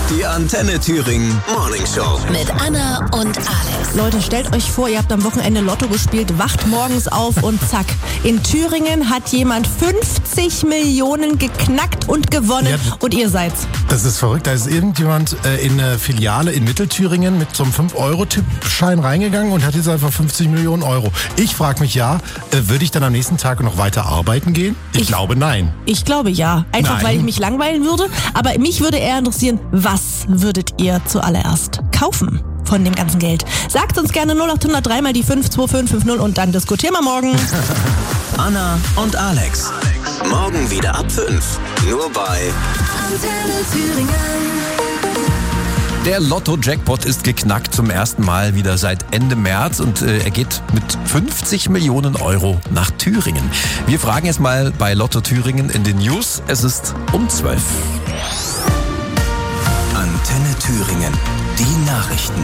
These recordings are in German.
Die Antenne Thüringen Morning Show. Mit Anna und Alex. Leute, stellt euch vor, ihr habt am Wochenende Lotto gespielt, wacht morgens auf und zack. In Thüringen hat jemand 50 Millionen geknackt und gewonnen und ihr seid's. Das ist verrückt. Da ist irgendjemand in eine Filiale in Mittelthüringen mit so einem 5-Euro-Tippschein reingegangen und hat jetzt einfach 50 Millionen Euro. Ich frage mich würde ich dann am nächsten Tag noch weiter arbeiten gehen? Ich glaube, nein. Ich glaube, ja. Einfach, weil ich mich langweilen würde. Aber mich würde eher interessieren, was würdet ihr zuallererst kaufen von dem ganzen Geld? Sagt uns gerne 0803 mal die 52550 und dann diskutieren wir morgen. Anna und Alex. Morgen wieder ab 5. Nur bei Antenne Thüringen. Der Lotto-Jackpot ist geknackt zum ersten Mal wieder seit Ende März und er geht mit 50 Millionen Euro nach Thüringen. Wir fragen jetzt mal bei Lotto Thüringen in den News. Es ist um 12. Antenne Thüringen. Die Nachrichten.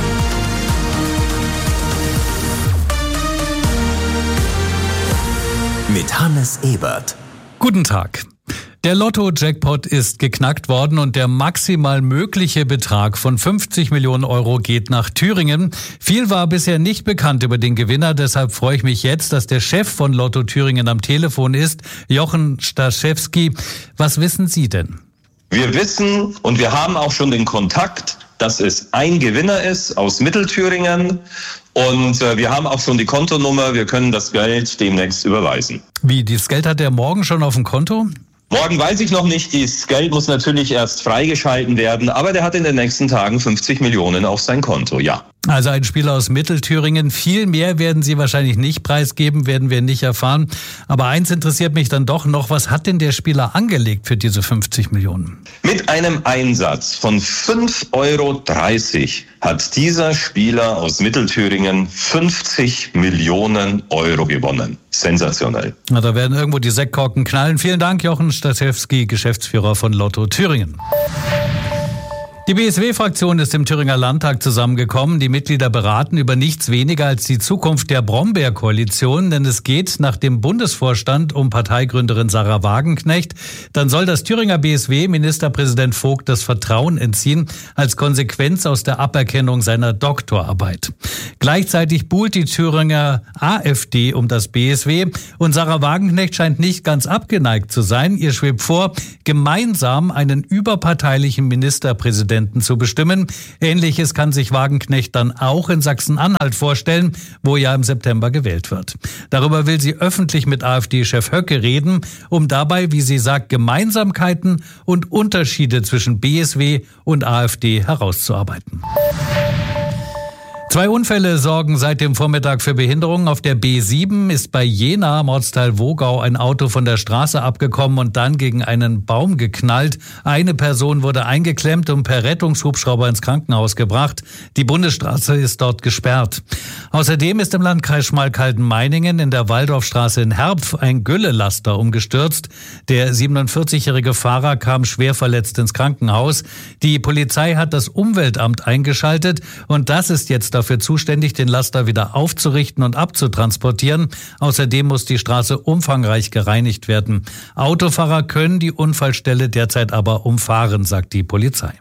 Mit Hannes Ebert. Guten Tag. Der Lotto-Jackpot ist geknackt worden und der maximal mögliche Betrag von 50 Millionen Euro geht nach Thüringen. Viel war bisher nicht bekannt über den Gewinner, deshalb freue ich mich jetzt, dass der Chef von Lotto Thüringen am Telefon ist, Jochen Staszewski. Was wissen Sie denn? Wir wissen und wir haben auch schon den Kontakt, dass es ein Gewinner ist aus Mittelthüringen und wir haben auch schon die Kontonummer, wir können das Geld demnächst überweisen. Wie, das Geld hat er morgen schon auf dem Konto? Morgen weiß ich noch nicht, das Geld muss natürlich erst freigeschalten werden, aber der hat in den nächsten Tagen 50 Millionen auf sein Konto, ja. Also ein Spieler aus Mittelthüringen. Viel mehr werden Sie wahrscheinlich nicht preisgeben, werden wir nicht erfahren. Aber eins interessiert mich dann doch noch, was hat denn der Spieler angelegt für diese 50 Millionen? Mit einem Einsatz von 5,30 Euro hat dieser Spieler aus Mittelthüringen 50 Millionen Euro gewonnen. Sensationell. Na, da werden irgendwo die Sektkorken knallen. Vielen Dank, Jochen Staszewski, Geschäftsführer von Lotto Thüringen. Die BSW-Fraktion ist im Thüringer Landtag zusammengekommen. Die Mitglieder beraten über nichts weniger als die Zukunft der Brombeer-Koalition, denn es geht nach dem Bundesvorstand um Parteigründerin Sahra Wagenknecht. Dann soll das Thüringer BSW Ministerpräsident Vogt das Vertrauen entziehen, als Konsequenz aus der Aberkennung seiner Doktorarbeit. Gleichzeitig buhlt die Thüringer AfD um das BSW und Sahra Wagenknecht scheint nicht ganz abgeneigt zu sein. Ihr schwebt vor, gemeinsam einen überparteilichen Ministerpräsidenten zu bestimmen. Ähnliches kann sich Wagenknecht dann auch in Sachsen-Anhalt vorstellen, wo ja im September gewählt wird. Darüber will sie öffentlich mit AfD-Chef Höcke reden, um dabei, wie sie sagt, Gemeinsamkeiten und Unterschiede zwischen BSW und AfD herauszuarbeiten. 2 Unfälle sorgen seit dem Vormittag für Behinderungen. Auf der B7 ist bei Jena, Ortsteil Wogau, ein Auto von der Straße abgekommen und dann gegen einen Baum geknallt. Eine Person wurde eingeklemmt und per Rettungshubschrauber ins Krankenhaus gebracht. Die Bundesstraße ist dort gesperrt. Außerdem ist im Landkreis Schmalkalden-Meiningen in der Waldorfstraße in Herpf ein Güllelaster umgestürzt. Der 47-jährige Fahrer kam schwer verletzt ins Krankenhaus. Die Polizei hat das Umweltamt eingeschaltet und das ist jetzt dafür zuständig, den Laster wieder aufzurichten und abzutransportieren. Außerdem muss die Straße umfangreich gereinigt werden. Autofahrer können die Unfallstelle derzeit aber umfahren, sagt die Polizei.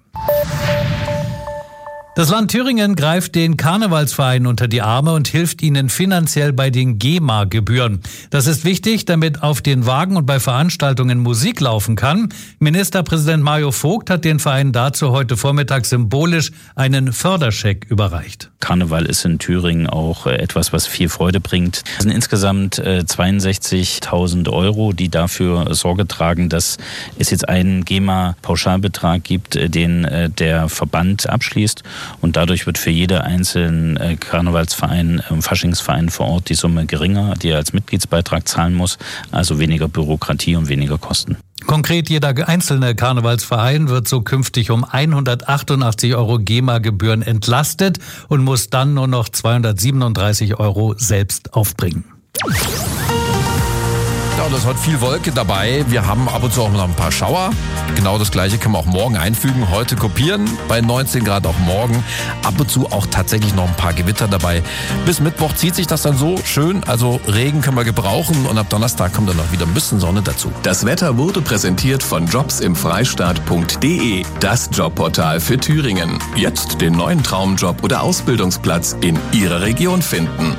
Das Land Thüringen greift den Karnevalsvereinen unter die Arme und hilft ihnen finanziell bei den GEMA-Gebühren. Das ist wichtig, damit auf den Wagen und bei Veranstaltungen Musik laufen kann. Ministerpräsident Mario Vogt hat den Vereinen dazu heute Vormittag symbolisch einen Förderscheck überreicht. Karneval ist in Thüringen auch etwas, was viel Freude bringt. Es sind insgesamt 62.000 Euro, die dafür Sorge tragen, dass es jetzt einen GEMA-Pauschalbetrag gibt, den der Verband abschließt. Und dadurch wird für jeden einzelnen Karnevalsverein, Faschingsverein vor Ort die Summe geringer, die er als Mitgliedsbeitrag zahlen muss. Also weniger Bürokratie und weniger Kosten. Konkret, jeder einzelne Karnevalsverein wird so künftig um 188 Euro GEMA-Gebühren entlastet und muss dann nur noch 237 Euro selbst aufbringen. und es ist heute viel Wolke dabei. Wir haben ab und zu auch noch ein paar Schauer. Genau das gleiche können wir auch morgen einfügen. Heute kopieren bei 19 Grad auch morgen. Ab und zu auch tatsächlich noch ein paar Gewitter dabei. Bis Mittwoch zieht sich das dann so schön. Also Regen können wir gebrauchen und ab Donnerstag kommt dann noch wieder ein bisschen Sonne dazu. Das Wetter wurde präsentiert von jobsimfreistaat.de, das Jobportal für Thüringen. Jetzt den neuen Traumjob oder Ausbildungsplatz in Ihrer Region finden.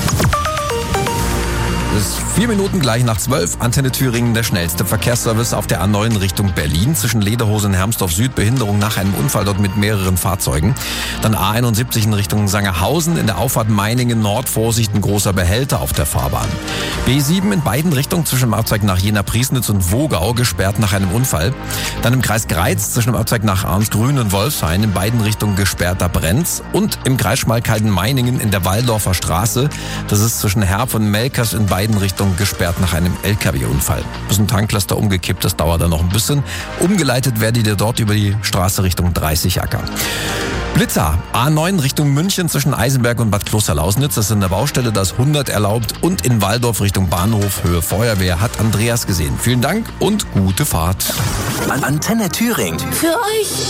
Es ist 4 Minuten gleich nach 12. Antenne Thüringen, der schnellste Verkehrsservice auf der A9 Richtung Berlin. Zwischen Lederhose und Hermsdorf Süd, Behinderung nach einem Unfall dort mit mehreren Fahrzeugen. Dann A71 in Richtung Sangerhausen, in der Auffahrt Meiningen Nord, Vorsicht, ein großer Behälter auf der Fahrbahn. B7 in beiden Richtungen zwischen dem Abzweig nach Jena-Priesnitz und Wogau, gesperrt nach einem Unfall. Dann im Kreis Greiz zwischen dem Abzweig nach Arnsgrün und Wolfshain, in beiden Richtungen gesperrt, da brennt's. Und im Kreis Schmalkalden-Meiningen in der Walldorfer Straße, das ist zwischen Herb und Melkers in beiden Richtungen gesperrt nach einem LKW-Unfall. Bis ein Tanklaster umgekippt, das dauert dann noch ein bisschen. Umgeleitet werdet ihr dort über die Straße Richtung 30 Acker. Blitzer, A9 Richtung München zwischen Eisenberg und Bad Klosterlausnitz. Das ist in der Baustelle, das 100 erlaubt. Und in Walldorf Richtung Bahnhof, Höhe Feuerwehr, hat Andreas gesehen. Vielen Dank und gute Fahrt. Antenne Thüringen. Für euch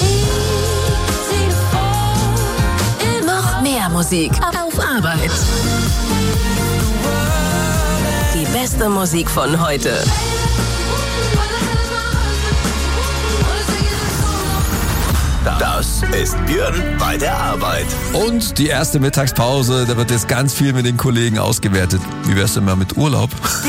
noch mehr Musik auf Arbeit. Die beste Musik von heute. Das ist Björn bei der Arbeit. Und die erste Mittagspause, da wird jetzt ganz viel mit den Kollegen ausgewertet. Wie wär's denn mal mit Urlaub?